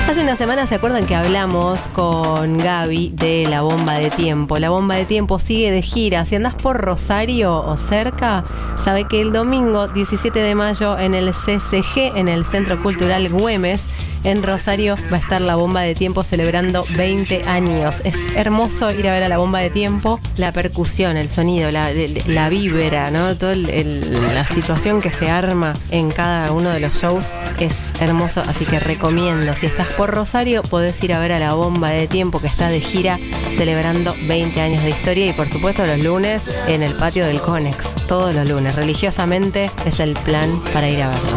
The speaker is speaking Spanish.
Hace una semana, ¿se acuerdan que hablamos con Gaby de La Bomba de Tiempo? La Bomba de Tiempo sigue de gira. Si andás por Rosario o cerca, sabe que el domingo 17 de mayo en el CCG, en el Centro Cultural Güemes, en Rosario, va a estar La Bomba de Tiempo celebrando 20 años. Es hermoso ir a ver a La Bomba de Tiempo. La percusión, el sonido, la vibra, ¿no? Toda la situación que se arma en cada uno de los shows es hermoso, así que recomiendo. Si estás por Rosario, podés ir a ver a La Bomba de Tiempo, que está de gira celebrando 20 años de historia, y por supuesto los lunes en el patio del Conex. Todos los lunes, religiosamente, es el plan para ir a verlo.